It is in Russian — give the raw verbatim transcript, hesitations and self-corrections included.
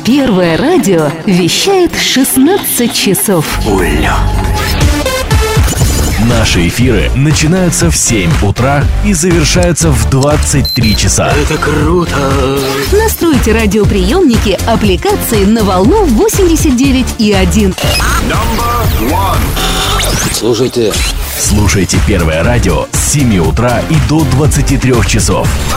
Первое радио вещает шестнадцать часов. Уля. Наши эфиры начинаются в семь утра и завершаются в двадцать три часа. Это круто! Настройте радиоприемники аппликации на волну восемьдесят девять и один. Слушайте. Слушайте Первое радио с семи утра и до двадцати трёх часов.